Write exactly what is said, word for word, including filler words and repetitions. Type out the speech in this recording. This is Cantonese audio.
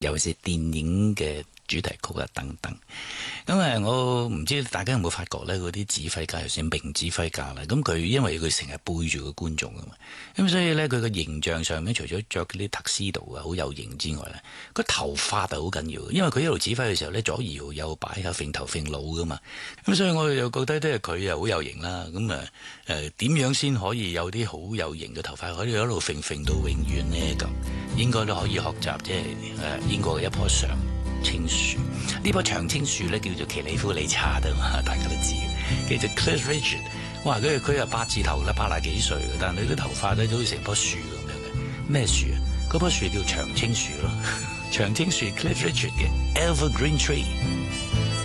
尤其是電影嘅主題曲啊等等。咁誒，我唔知大家有冇發覺咧，嗰啲指揮家，尤其是名指揮家啦，咁佢因為佢成日背住個觀眾噶嘛，咁所以咧佢個形象上面，除咗着嗰啲特斯度啊好有型之外咧，個頭髮就好緊要，因為佢一路指揮嘅時候咧，左搖右擺下揈頭揈腦噶嘛，咁所以我又覺得咧佢又好有型啦。咁啊誒點樣先可以有啲好有型嘅頭髮可以一路揈揈到永遠呢？咁應該都可以學習，即係誒英國嘅一棵常青樹。呢棵長青樹咧叫做奇里夫理查德嘛，大家都知嘅，叫做 Cliff Richard。哇，佢佢係八字頭啦，八廿幾歲嘅，但係佢啲頭髮咧就好似成棵樹咁樣嘅。咩樹啊？嗰棵樹叫長青樹咯，長青樹 Cliff Richard 嘅 Evergreen Tree。